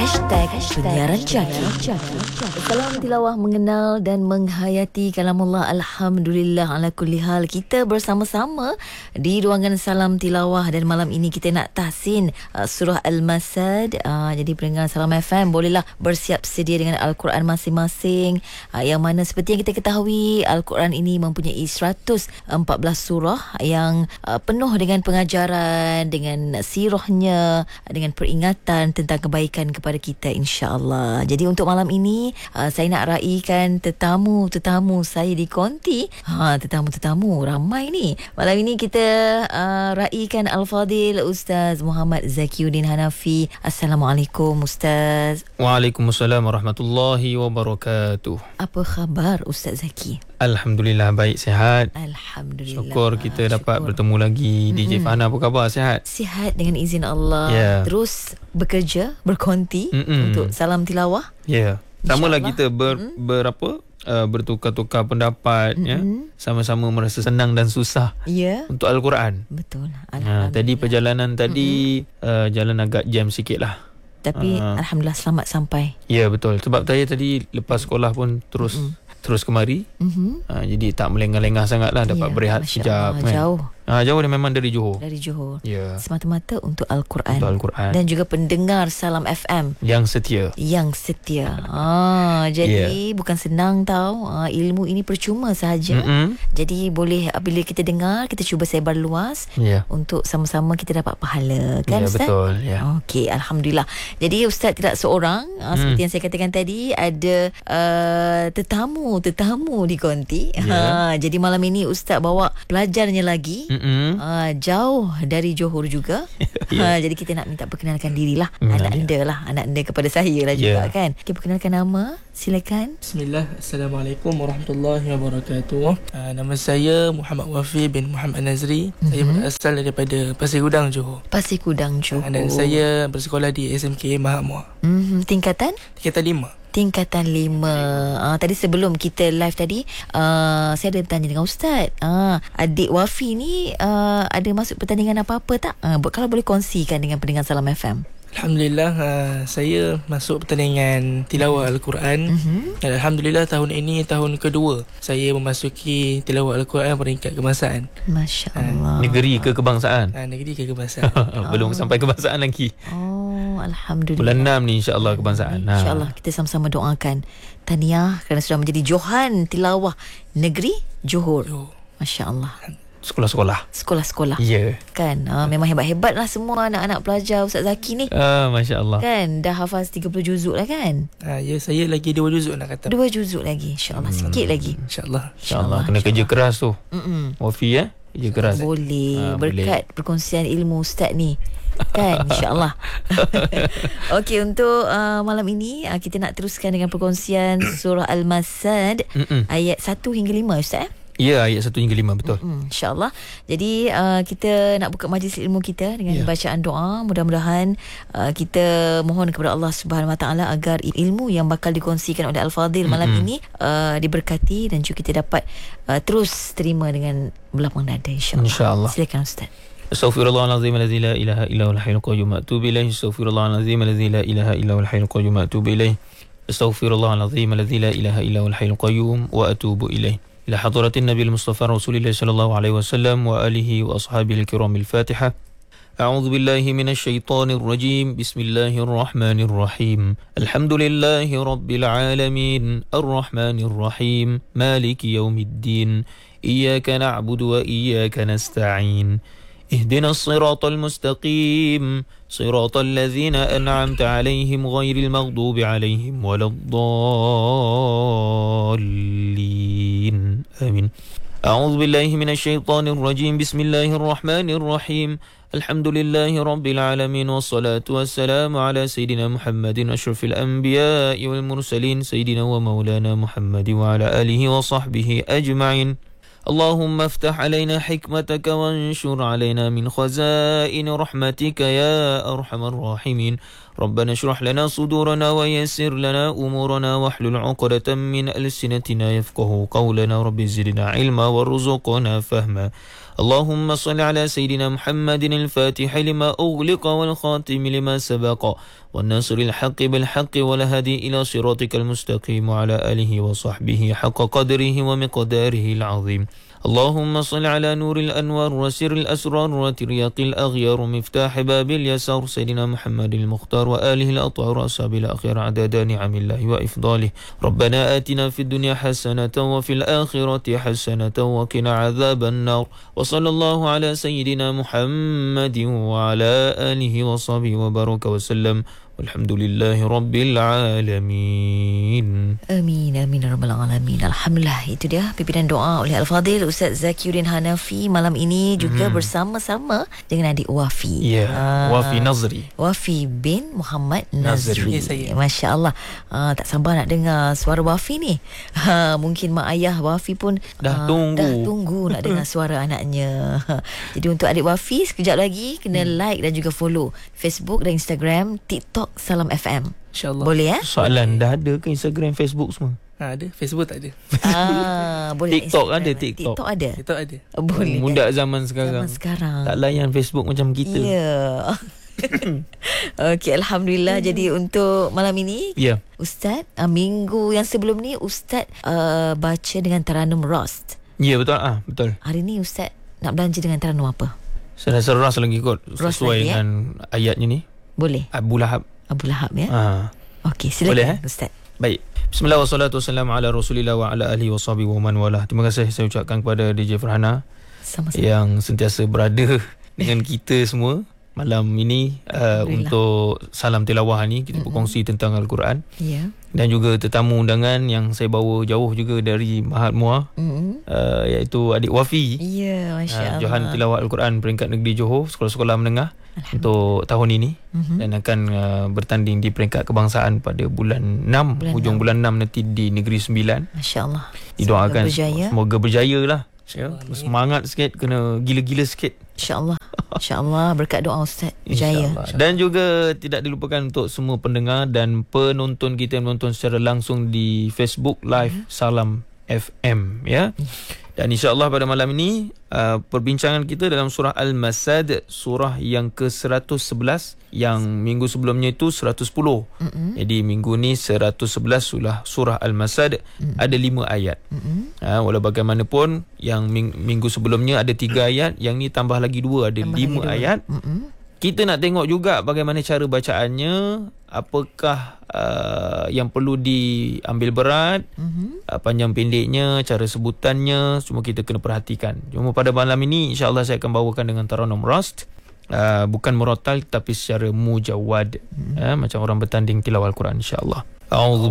Penyiaran Jaki. Salam tilawah, mengenal dan menghayati kalamullah. Alhamdulillah ala kulli hal. Kita bersama-sama di ruangan Salam Tilawah, dan malam ini kita nak tahsin surah Al-Masad. Jadi pendengar Salam FM bolehlah bersiap sedia dengan Al-Quran masing-masing, yang mana seperti yang kita ketahui, Al-Quran ini mempunyai 114 surah yang penuh dengan pengajaran, dengan sirahnya, dengan peringatan tentang kebaikan kepada kita, insya-Allah. Jadi untuk malam ini saya nak raikan tetamu saya di konti. Tetamu ramai ni. Malam ini kita raikan Al-Fadil Ustaz Muhammad Zakiuddin Hanafi. Assalamualaikum Ustaz. Waalaikumsalam warahmatullahi wabarakatuh. Apa khabar Ustaz Zaki? Alhamdulillah, baik, sihat. Alhamdulillah. Syukur kita dapat bertemu lagi. DJ Fahana, apa khabar? Sihat? Sihat dengan izin Allah. Terus bekerja, berkonti untuk Salam Tilawah. Samalah kita bertukar-tukar pendapat, sama-sama merasa senang dan susah untuk Al-Quran. Betul. Tadi perjalanan tadi jalan agak jam sikit lah, tapi Alhamdulillah selamat sampai. Ya, betul. Sebab saya tadi lepas sekolah pun terus kemari. Jadi tak melengah-lengah sangat lah, dapat berehat sekejap kan. Jauh dia memang dari Johor. Semata-mata untuk Al-Quran. Dan juga pendengar Salam FM yang setia. Jadi bukan senang tau. Ilmu ini percuma sahaja. Jadi boleh bila kita dengar, kita cuba sebar luas untuk sama-sama kita dapat pahala, kan Ustaz? Betul. Okey, Alhamdulillah. Jadi Ustaz tidak seorang. Seperti yang saya katakan tadi, ada tetamu di konti. Jadi malam ini Ustaz bawa pelajarnya lagi. Jauh dari Johor juga. Jadi kita nak minta perkenalkan dirilah. Anak anda kepada saya lah juga, kan. Okay, perkenalkan nama, silakan. Bismillah. Assalamualaikum warahmatullahi wabarakatuh. Nama saya Muhammad Wafi bin Muhammad Nazri. Saya berasal daripada Pasir Gudang, Johor. Dan saya bersekolah di SMK Mahamua. Tingkatan 5. Tingkatan 5. Tadi sebelum kita live tadi, saya ada bertanya dengan Ustaz. Adik Wafi ni ada masuk pertandingan apa-apa tak? Kalau boleh kongsikan dengan pendengar Salam FM. Alhamdulillah, saya masuk pertandingan tilawah Al-Quran. Dan Alhamdulillah tahun ini tahun kedua saya memasuki tilawah Al-Quran peringkat kebangsaan. Masya Allah. Negeri ke kebangsaan? Negeri ke kebangsaan. Belum sampai kebangsaan lagi. Alhamdulillah. Bulan 6 ni insya-Allah kebangsaan. InsyaAllah kita sama-sama doakan. Tahniah kerana sudah menjadi Johan Tilawah Negeri Johor. Masya Allah. Sekolah-sekolah. Kan, memang hebat-hebat lah semua anak-anak pelajar Ustaz Zaki ni. Masya Allah. Kan, dah hafaz 30 juzuk lah kan? Ya, saya lagi 2 juzuk nak kata. 2 juzuk lagi, insyaAllah. Sikit lagi. InsyaAllah. Kena kerja keras tu. Wafi kerja keras. Boleh. Berkat perkongsian ilmu Ustaz ni, kan, insyaAllah. Okey, untuk malam ini kita nak teruskan dengan perkongsian surah Al-Masad, ayat 1 hingga 5 Ustaz. Ya, ayat 1 hingga 5, betul. InsyaAllah. Jadi kita nak buka majlis ilmu kita dengan bacaan doa. Mudah-mudahan kita mohon kepada Allah Subhanahu Wa Taala agar ilmu yang bakal dikongsikan oleh Al-Fadil malam ini diberkati, dan juga kita dapat terus terima dengan berlapang dada, insyaAllah. Silakan Ustaz. Astaghfirullahalazim alladzi la ilaha illa huwal hayyul qayyum wa atubu ilaih. Astaghfirullahalazim alladzi la ilaha illa huwal hayyul qayyum wa atubu ilaih. Astaghfirullahalazim alladzi la ilaha illa huwal hayyul qayyum wa atubu ilaih. إلى حضرة النبي المصطفى رسول الله صلى الله عليه وسلم وآله وأصحابه الكرام. الفاتحة. أعوذ بالله من الشيطان الرجيم. بسم الله الرحمن الرحيم. الحمد لله رب العالمين الرحمن الرحيم مالك يوم الدين إياك نعبد وإياك نستعين اهدنا الصراط المستقيم صراط الذين أنعمت عليهم غير المغضوب عليهم ولا الضالين آمين. أعوذ بالله من الشيطان الرجيم. بسم الله الرحمن الرحيم. الحمد لله رب العالمين والصلاة والسلام على سيدنا محمد أشرف الأنبياء والمرسلين سيدنا ومولانا محمد وعلى آله وصحبه أجمعين. اللهم افتح علينا حكمتك وانشر علينا من خزائن رحمتك يا أرحم الراحمين. ربنا اشرح لنا صدورنا ويسر لنا أمورنا واحلل عقدة من ألسنتنا يفقه قولنا رب زدنا علما وارزقنا فهما اللهم صل على سيدنا محمد الفاتح لما أغلق والخاتم لما سبق والناصر الحق بالحق والهادي إلى صراطك المستقيم وعلى آله وصحبه حق قدره ومقداره العظيم اللهم صل على نور الأنوار وسر الأسرار وترياق الأغيار مفتاح باب اليسار سيدنا محمد المختار وآله الأطهار أصحاب الأخيار عدد نعم الله وإفضاله ربنا آتنا في الدنيا حسنة وفي الآخرة حسنة وقنا عذاب النار وصلى الله على سيدنا محمد وعلى آله وصحبه وبارك وسلم Alhamdulillahi Rabbil Alamin. Amin, amin Rabbal Alamin. Alhamdulillah, itu dia pimpinan doa oleh Al-Fadhil Ustaz Zakiuddin Hanafi malam ini juga bersama-sama dengan adik Wafi. Wafi Nazri. Wafi bin Muhammad Nazri. Masya Allah. Tak sabar nak dengar suara Wafi ni. Mungkin mak ayah Wafi pun dah tunggu nak dengar suara anaknya. Jadi untuk adik Wafi, sekejap lagi kena like dan juga follow Facebook dan Instagram, TikTok Salam FM. InsyaAllah. Boleh ya? Soalan, dah ada ke Instagram, Facebook semua? Ada, Facebook tak ada. Boleh. TikTok Instagram ada, TikTok ada. TikTok ada. Boleh. Muda zaman sekarang. Tak layan Facebook macam kita. Ya. Okey, Alhamdulillah. Jadi untuk malam ini, Ustaz, minggu yang sebelum ni Ustaz baca dengan Taranum Rost. Ya, betul. Betul. Hari ni Ustaz nak belanja dengan Taranum apa? Saya rasa Ras lagi kot, sesuai lagi, dengan ayatnya ni. Boleh. Abu Lahab ya. Okey, silakan. Boleh, Ustaz. Baik. Bismillah wassalatu wassalamu ala Rasulillah wa ala alihi washabihi wa man walah. Terima kasih saya ucapkan kepada DJ Farhana yang sentiasa berada dengan kita semua malam ini untuk salam tilawah ni kita berkongsi tentang Al-Quran. Dan juga tetamu undangan yang saya bawa jauh juga dari Mahat Muar, iaitu adik Wafi. Ya, masya-Allah. Johan tilawah Al-Quran peringkat negeri Johor, sekolah-sekolah menengah untuk tahun ini, dan akan bertanding di peringkat kebangsaan pada bulan 6, hujung bulan 6 nanti di Negeri Sembilan. Masya-Allah. Didoakan semoga berjaya lah. Semangat sikit, kena gila-gila sikit. InsyaAllah. InsyaAllah, berkat doa Ustaz berjaya. Dan juga tidak dilupakan untuk semua pendengar dan penonton kita yang menonton secara langsung di Facebook Live Salam FM, ya. Dan insyaAllah pada malam ini perbincangan kita dalam surah Al-Masad, surah yang ke-111, yang minggu sebelumnya itu 110. Jadi minggu ni 111 surah Al-Masad, ada 5 ayat. Walau bagaimanapun yang minggu sebelumnya ada 3 ayat, yang ni tambah lagi 2, ada 5 ayat. Kita nak tengok juga bagaimana cara bacaannya, apakah yang perlu diambil berat, panjang pendeknya, cara sebutannya, semua kita kena perhatikan. Cuma pada malam ini insya-Allah saya akan bawakan dengan Taranum Rost, bukan murattal tapi secara mujawwad, macam orang bertanding tilawah Al-Quran insya-Allah. A'udzu